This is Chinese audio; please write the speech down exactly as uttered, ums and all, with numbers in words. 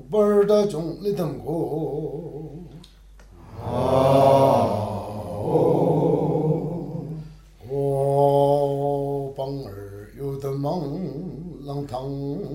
波的中的等过。啊哦，帮儿有的忙，浪腾。